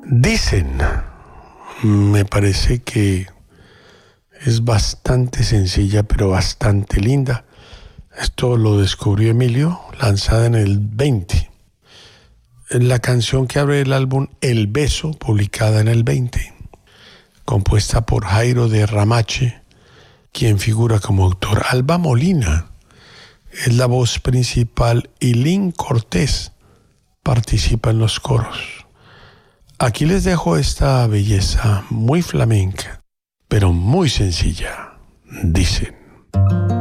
Dicen, me parece que es bastante sencilla, pero bastante linda. Esto lo descubrió Emilio, lanzada en el 20. La canción que abre el álbum El Beso, publicada en el 20, compuesta por Jairo de Ramache, quien figura como autor. Alba Molina es la voz principal y Lynn Cortés participa en los coros. Aquí les dejo esta belleza muy flamenca, pero muy sencilla. Dicen.